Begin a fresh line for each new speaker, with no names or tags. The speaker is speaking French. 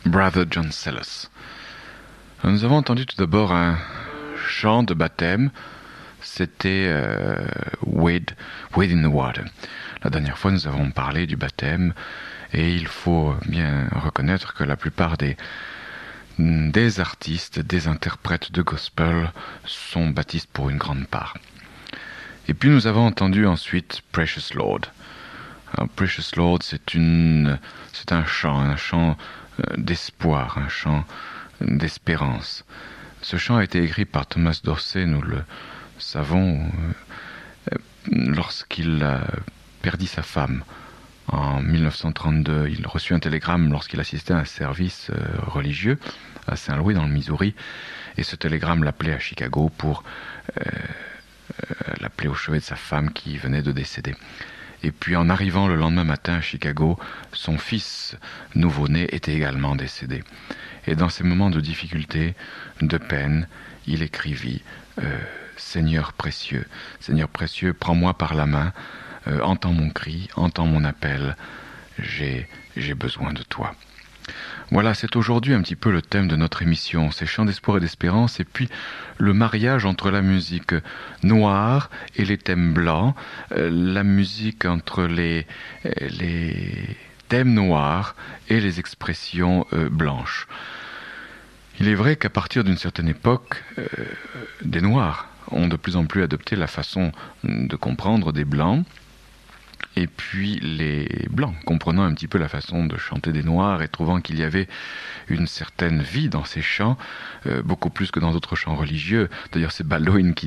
Brother John Sellers. Nous avons entendu tout d'abord un chant de baptême, c'était Wade in the Water. La dernière fois, nous avons parlé du baptême et il faut bien reconnaître que la plupart des artistes, des interprètes de gospel sont baptistes pour une grande part. Et puis nous avons entendu ensuite Precious Lord. Alors, Precious Lord, c'est un chant d'espoir, un chant d'espérance. Ce chant a été écrit par Thomas Dorsey, nous le savons, lorsqu'il a perdu sa femme. En 1932, il reçut un télégramme lorsqu'il assistait à un service religieux à Saint-Louis, dans le Missouri, et ce télégramme l'appelait à Chicago pour l'appeler au chevet de sa femme qui venait de décéder. Et puis en arrivant le lendemain matin à Chicago, son fils nouveau-né était également décédé. Et dans ces moments de difficulté, de peine, il écrivit « Seigneur précieux, prends-moi par la main, entends mon cri, entends mon appel, j'ai besoin de toi. » Voilà, c'est aujourd'hui un petit peu le thème de notre émission, ces chants d'espoir et d'espérance, et puis le mariage entre la musique noire et les thèmes blancs, la musique entre les thèmes noirs et les expressions blanches. Il est vrai qu'à partir d'une certaine époque, des noirs ont de plus en plus adopté la façon de comprendre des blancs, et puis les blancs, comprenant un petit peu la façon de chanter des noirs et trouvant qu'il y avait une certaine vie dans ces chants, beaucoup plus que dans d'autres chants religieux. D'ailleurs, c'est Baldwin qui